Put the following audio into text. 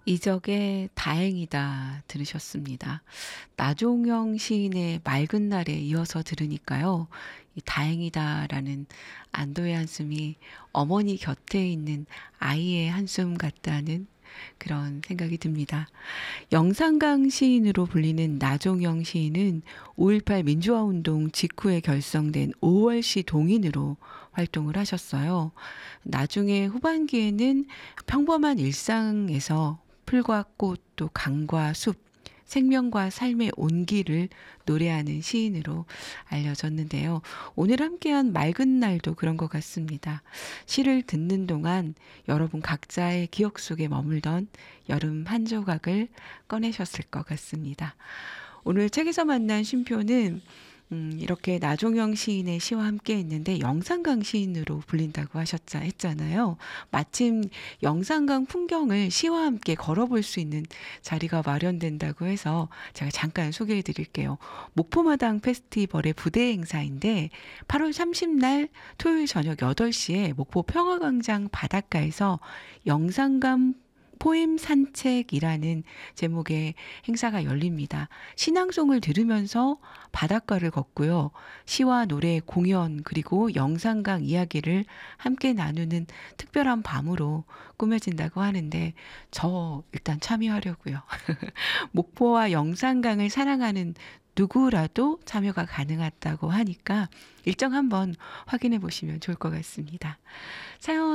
이적의 다행이다 들으셨습니다. 나종영 시인의 맑은 날에 이어서 들으니까요. 이 다행이다라는 안도의 한숨이 어머니 곁에 있는 아이의 한숨 같다는 그런 생각이 듭니다. 영산강 시인으로 불리는 나종영 시인은 5.18 민주화운동 직후에 결성된 5월시 동인으로 활동을 하셨어요. 나중에 후반기에는 평범한 일상에서 풀과 꽃, 또 강과 숲, 생명과 삶의 온기를 노래하는 시인으로 알려졌는데요. 오늘 함께한 맑은 날도 그런 것 같습니다. 시를 듣는 동안 여러분 각자의 기억 속에 머물던 여름 한 조각을 꺼내셨을 것 같습니다. 오늘 책에서 만난 쉼표는 이렇게 나종영 시인의 시와 함께 했는데 영산강 시인으로 불린다고 했잖아요. 마침 영산강 풍경을 시와 함께 걸어볼 수 있는 자리가 마련된다고 해서 제가 잠깐 소개해 드릴게요. 목포마당 페스티벌의 부대 행사인데 8월 30날 토요일 저녁 8시에 목포 평화광장 바닷가에서 영산강 포엠 산책이라는 제목의 행사가 열립니다. 신앙송을 들으면서 바닷가를 걷고요. 시와 노래, 공연, 그리고 영산강 이야기를 함께 나누는 특별한 밤으로 꾸며진다고 하는데 저 일단 참여하려고요. 목포와 영산강을 사랑하는 누구라도 참여가 가능하다고 하니까 일정 한번 확인해 보시면 좋을 것 같습니다. 사연